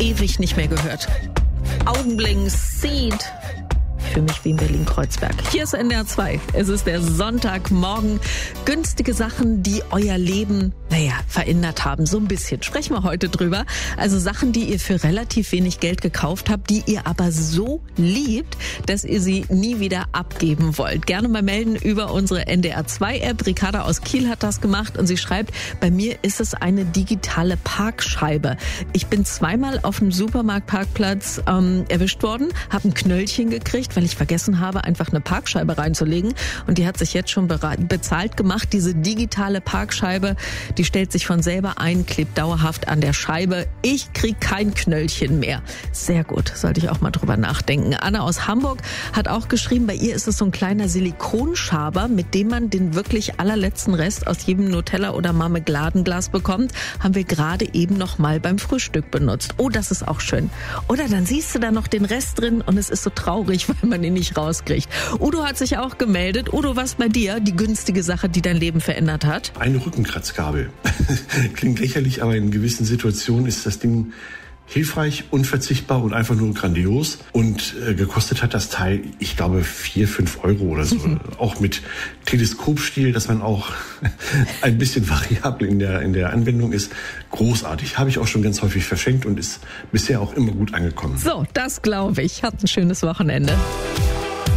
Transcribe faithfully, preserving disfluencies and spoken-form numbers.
ewig nicht mehr gehört. Augenblick, Seed. Für mich wie in Berlin-Kreuzberg. Hier ist N D R zwei. Es ist der Sonntagmorgen. Günstige Sachen, die euer Leben, naja, verändert haben. So ein bisschen. Sprechen wir heute drüber. Also Sachen, die ihr für relativ wenig Geld gekauft habt, die ihr aber so liebt, dass ihr sie nie wieder abgeben wollt. Gerne mal melden über unsere N D R zwei App. Ricarda aus Kiel hat das gemacht und sie schreibt, bei mir ist es eine digitale Parkscheibe. Ich bin zweimal auf dem Supermarktparkplatz ähm, erwischt worden, habe ein Knöllchen gekriegt, weil ich vergessen habe, einfach eine Parkscheibe reinzulegen. Und die hat sich jetzt schon bezahlt gemacht. Diese digitale Parkscheibe, die stellt sich von selber ein, klebt dauerhaft an der Scheibe. Ich krieg kein Knöllchen mehr. Sehr gut, sollte ich auch mal drüber nachdenken. Anna aus Hamburg hat auch geschrieben, bei ihr ist es so ein kleiner Silikonschaber, mit dem man den wirklich allerletzten Rest aus jedem Nutella- oder Marmeladenglas bekommt. Haben wir gerade eben noch mal beim Frühstück benutzt. Oh, das ist auch schön. Oder dann siehst du da noch den Rest drin und es ist so traurig, weil man ihn nicht rauskriegt. Udo hat sich auch gemeldet. Udo, was bei dir die günstige Sache, die dein Leben verändert hat? Eine Rückenkratzgabel. Klingt lächerlich, aber in gewissen Situationen ist das Ding hilfreich, unverzichtbar und einfach nur grandios. Und äh, gekostet hat das Teil, ich glaube, vier, fünf Euro oder so. Mhm. Auch mit Teleskopstil, dass man auch ein bisschen variabel in der, in der Anwendung ist. Großartig. Habe ich auch schon ganz häufig verschenkt und ist bisher auch immer gut angekommen. So, das glaube ich. Habt ein schönes Wochenende.